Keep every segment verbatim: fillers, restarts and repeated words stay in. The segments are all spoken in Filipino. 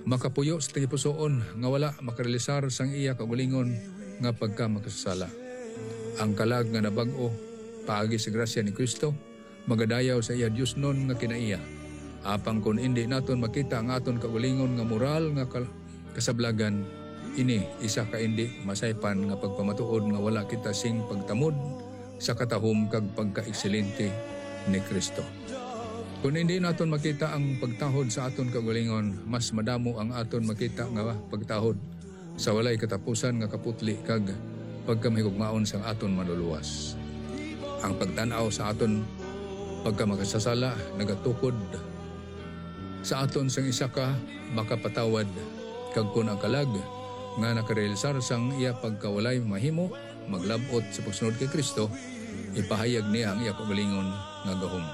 makapuyo sa tingipusoon nga wala makarealisar sang iya kaugalingon nga pagka makasasala. Ang kalag nga nabag-o paagi sa grasya ni Kristo magadayaw sa iya Dios non nga kinaiya. Apang kun hindi naton makita ang aton kaugalingon nga moral nga kasablagan, ini isa ka hindi masaypan nga pagpamatuod nga wala kita sing pagtamod sa katahom kag pagka-ekselente ni Kristo. Kung hindi naton makita ang pagtahod sa aton kaugalingon, mas madamo ang aton makita nga pagtahod sa walay katapusan nga kaputli kag pagkamahigugmaon sang aton manluluwas. Ang pagtanaw sa aton pagka makasasala nagatukod sa aton sang isa ka makapatawad kag kun ang kalag nga nakarealisar sang iya pagkawalay mahimo maglabot sa pagsunod kay Kristo, ipahayag niya ang iya kaugalingon nga gahom.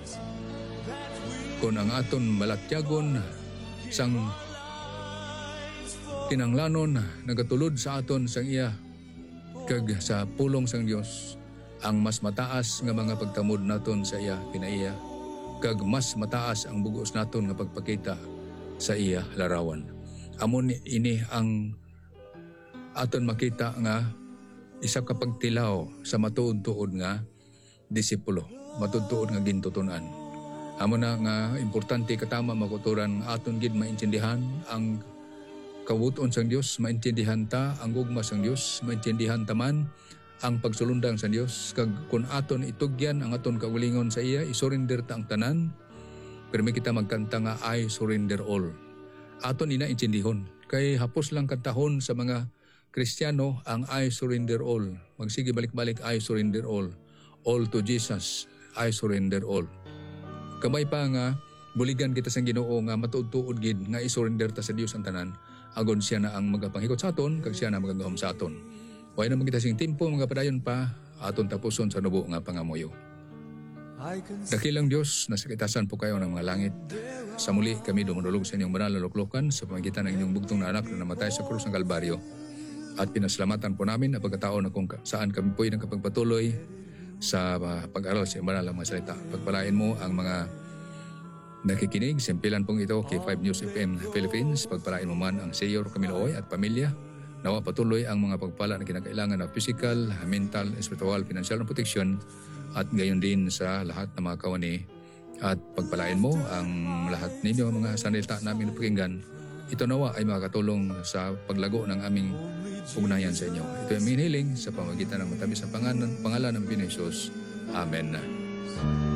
Kung ang aton malatyagon sang kinanglanon nagatulod sa aton sang iya kag sa pulong sang Dios, ang mas mataas nga mga pagtamod naton sa iya kinaiya kag mas mataas ang bugos naton nga pagpakita sa iya larawan. Amon ini ang aton makita nga isa ka pagtilaw sa matuod-tuod nga disipulo, matuod-tuod nga gintutunan. Amo na nga importante katama makuturan aton gid maintindihan ang kabuton sang Dios, maintindihan ta ang gugma sang Dios, maintindihan ta man ang pagsulundang sa Dios kag kun aton itugyan ang aton kaugalingon sa iya, isurrender ta ang tanan. Permi kita magkanta nga I surrender all. Aton ina intindihon kay hapos lang kantahon sa mga Kristiyano ang I surrender all. Magsige balik-balik I surrender all. All to Jesus, I surrender all. Kamay pa nga buligan kita sang Ginoo nga matuod-tuod gid nga isurrender ta sa Dios ang tanan, agon siya na ang magapanghikot sa aton kag siya na magagahom sa aton. Way naman kita sing tempo mga padayon pa aton tapuson sa nubo nga pangamuyo. Dakilang Dios, nasa kaitasan po kayo ng mga langit. Sa muli kami dumudulog sa inyong banal na luklukan sa pamagitan ng inyong bugtong na anak na namatay sa krus ng Kalbaryo. At pinasalamatan po namin na pagkataon na kung saan kami po'y nakapagpatuloy sa uh, pag-aral sa banal ng mga salita. Pagpalain mo ang mga nakikinig, simpilan pong ito kay five News F M Philippines. Pagpalain mo man ang Seyor Camilooy at pamilya. Nawa patuloy ang mga pagpala na kinakailangan na physical, mental, spiritual, financial na protection at gayon din sa lahat ng mga kawani. At pagpalain mo ang lahat ninyo mga salita namin na pakinggan. Ito nawa ay makakatulong sa paglago ng aming ugnayan sa inyo. Ito ay aming hiling sa pamagitan ng matamis na pangalan, pangalan ng Pinoy Jesus. Amen.